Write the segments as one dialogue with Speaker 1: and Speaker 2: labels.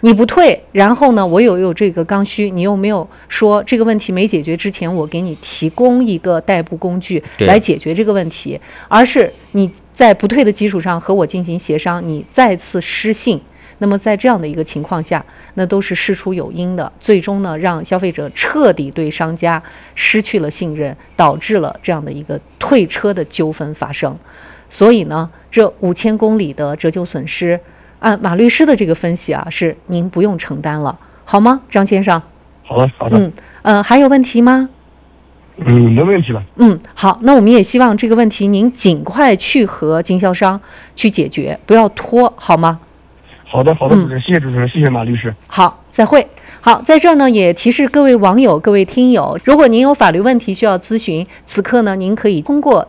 Speaker 1: 你不退，然后呢，我有这个刚需，你又没有说这个问题没解决之前，我给你提供一个代步工具来解决这个问题，而是你在不退的基础上和我进行协商，你再次失信。那么在这样的一个情况下，那都是事出有因的，最终呢，让消费者彻底对商家失去了信任，导致了这样的一个退车的纠纷发生。所以呢，这5000公里的折旧损失，按马律师的这个分析啊，是您不用承担了，好吗，张先生？
Speaker 2: 好的，好的。
Speaker 1: 还有问题吗？
Speaker 2: 没问题了。
Speaker 1: 好，那我们也希望这个问题您尽快去和经销商去解决，不要拖，好吗？
Speaker 2: 好的，主持人，谢谢主持人，谢谢马律师。
Speaker 1: 好，再会。好，在这儿呢，也提示各位网友、各位听友，如果您有法律问题需要咨询，此刻呢，您可以通过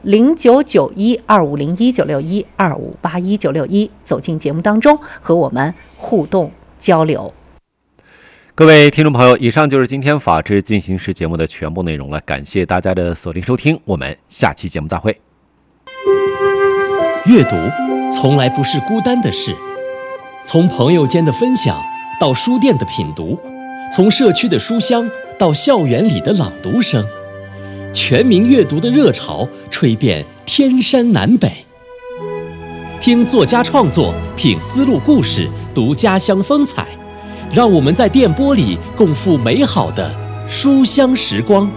Speaker 1: 099125019612581961走进节目当中，和我们互动交流。
Speaker 3: 各位听众朋友，以上就是今天法治进行时节目的全部内容了，感谢大家的锁定收听，我们下期节目再会。
Speaker 4: 阅读从来不是孤单的事，从朋友间的分享到书店的品读，从社区的书香到校园里的朗读声，全民阅读的热潮吹遍天山南北。听作家创作，品丝路故事，读家乡风采，让我们在电波里共赴美好的书香时光。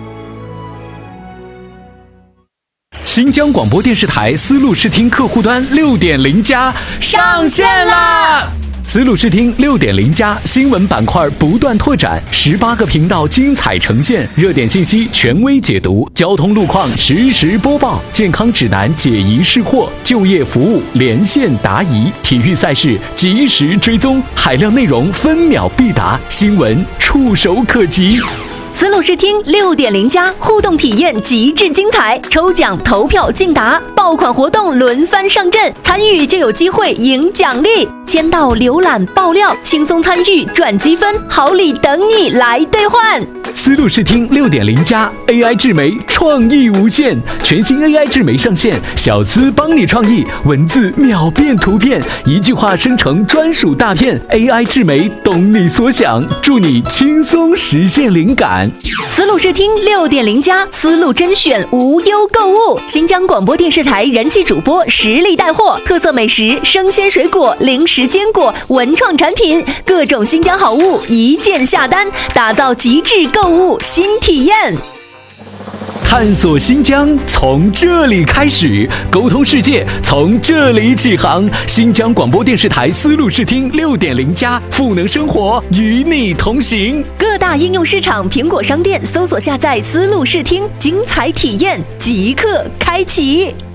Speaker 5: 新疆广播电视台丝路视听客户端6.0加上线啦！丝路视听6.0加新闻板块不断拓展，18个频道精彩呈现，热点信息权威解读，交通路况实时播报，健康指南解疑释惑，就业服务连线答疑，体育赛事及时追踪，海量内容分秒必达，新闻触手可及。
Speaker 6: 丝路视听6.0加互动体验极致精彩，抽奖投票竞答，爆款活动轮番上阵，参与就有机会赢奖励，签到、浏览、爆料，轻松参与赚积分，好礼等你来兑换。
Speaker 5: 丝路视听6.0加 AI 智媒创意无限，全新 AI 智媒上线，小丝帮你创意，文字秒变图片，一句话生成专属大片， AI 智媒懂你所想，助你轻松实现灵感。
Speaker 6: 丝路视听6.0加丝路甄选无忧购物，新疆广播电视台人气主播实力带货，特色美食、生鲜水果、零食坚果、文创产品，各种新疆好物一键下单，打造极致购物新体验。
Speaker 5: 探索新疆从这里开始，沟通世界从这里起航。新疆广播电视台丝路视听6.0加，赋能生活，与你同行。
Speaker 6: 各大应用市场、苹果商店搜索下载丝路视听，精彩体验即刻开启。